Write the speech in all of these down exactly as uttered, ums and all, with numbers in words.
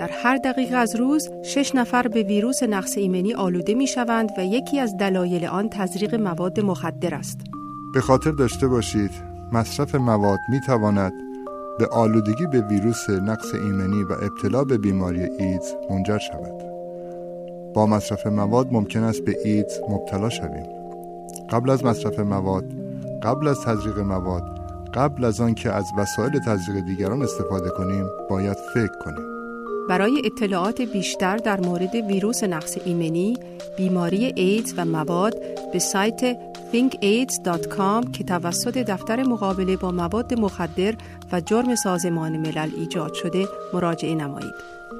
در هر دقیقه از روز شش نفر به ویروس نقص ایمنی آلوده می شوند و یکی از دلایل آن تزریق مواد مخدر است. به خاطر داشته باشید مصرف مواد می تواند به آلودگی به ویروس نقص ایمنی و ابتلا به بیماری ایدز منجر شود. با مصرف مواد ممکن است به ایدز مبتلا شویم. قبل از مصرف مواد، قبل از تزریق مواد، قبل از آن که از وسایل تزریق دیگران استفاده کنیم، باید فکر کنیم. برای اطلاعات بیشتر در مورد ویروس نقص ایمنی، بیماری ایدز و مواد به سایت think aids dot com که توسط دفتر مقابله با مواد مخدر و جرم سازمان ملل ایجاد شده مراجعه نمایید.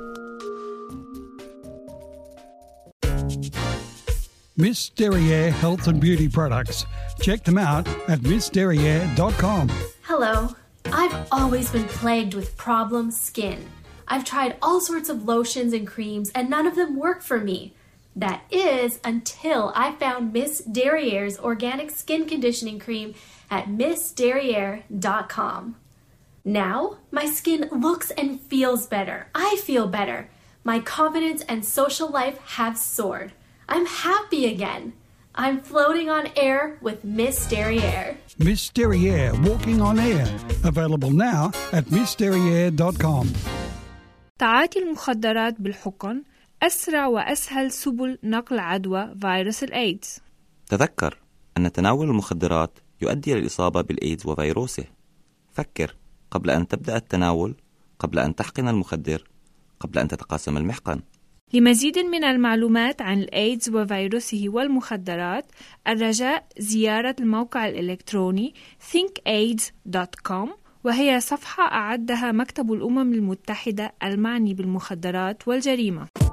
Miss Derriere Health and Beauty Products. Check them out at miss derriere dot com. Hello. I've always been plagued with problem skin. I've tried all sorts of lotions and creams and none of them work for me. That is until I found Miss Derriere's organic skin conditioning cream at miss derriere dot com. Now, my skin looks and feels better. I feel better. My confidence and social life have soared. I'm happy again. I'm floating on air with Miss Derriere. Miss Derriere Walking on Air. Available now at miss derriere dot com. تعاطي المخدرات بالحقن أسرع وأسهل سبل نقل عدوى فيروس الإيدز. تذكر أن تناول المخدرات يؤدي للإصابة بالإيدز وفيروسه. فكر قبل أن تبدأ التناول، قبل أن تحقن المخدر، قبل أن تتقاسم المحقن. لمزيد من المعلومات عن الإيدز وفيروسه والمخدرات الرجاء زيارة الموقع الإلكتروني think aids dot com، وهي صفحة أعدها مكتب الأمم المتحدة المعني بالمخدرات والجريمة.